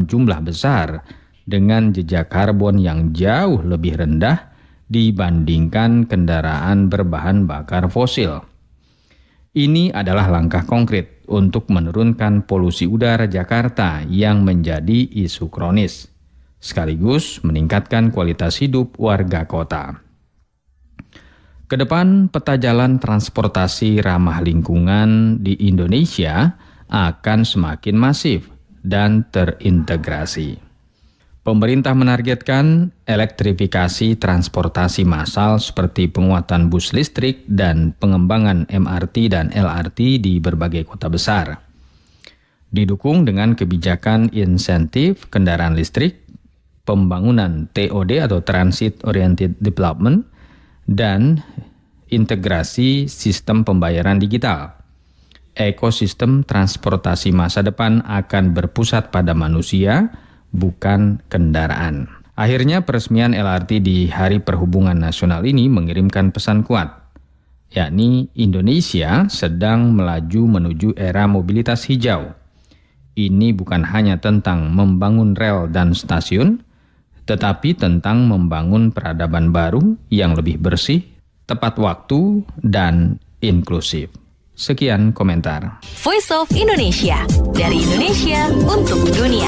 jumlah besar dengan jejak karbon yang jauh lebih rendah dibandingkan kendaraan berbahan bakar fosil. Ini adalah langkah konkret untuk menurunkan polusi udara Jakarta yang menjadi isu kronis, sekaligus meningkatkan kualitas hidup warga kota. Kedepan, peta jalan transportasi ramah lingkungan di Indonesia akan semakin masif dan terintegrasi. Pemerintah menargetkan elektrifikasi transportasi massal seperti penguatan bus listrik dan pengembangan MRT dan LRT di berbagai kota besar. Didukung dengan kebijakan insentif kendaraan listrik, pembangunan TOD atau Transit Oriented Development, dan integrasi sistem pembayaran digital. Ekosistem transportasi masa depan akan berpusat pada manusia, bukan kendaraan. Akhirnya peresmian LRT di Hari Perhubungan Nasional ini mengirimkan pesan kuat, yakni Indonesia sedang melaju menuju era mobilitas hijau. Ini bukan hanya tentang membangun rel dan stasiun, tetapi tentang membangun peradaban baru yang lebih bersih, tepat waktu, dan inklusif. Sekian komentar. Voice of Indonesia, dari Indonesia untuk dunia.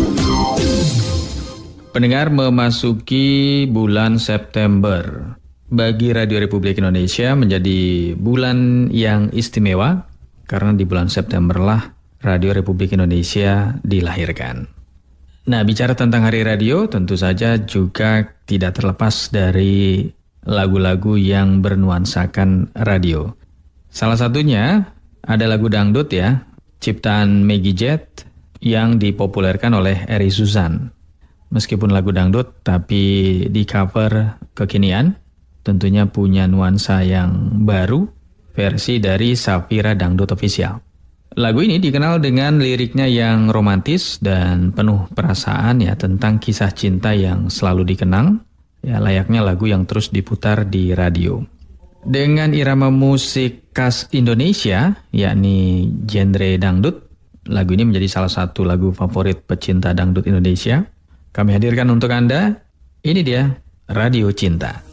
Pendengar, memasuki bulan September bagi Radio Republik Indonesia menjadi bulan yang istimewa karena di bulan September lah Radio Republik Indonesia dilahirkan. Nah, bicara tentang Hari Radio tentu saja juga tidak terlepas dari lagu-lagu yang bernuansakan radio. Salah satunya ada lagu dangdut ya, ciptaan Maggie Jet yang dipopulerkan oleh Eri Suzan. Meskipun lagu dangdut tapi di cover kekinian, tentunya punya nuansa yang baru, versi dari Safira Dangdut Official. Lagu ini dikenal dengan liriknya yang romantis dan penuh perasaan ya, tentang kisah cinta yang selalu dikenang, ya layaknya lagu yang terus diputar di radio. Dengan irama musik khas Indonesia, yakni genre dangdut, lagu ini menjadi salah satu lagu favorit pecinta dangdut Indonesia. Kami hadirkan untuk Anda, ini dia Radio Cinta.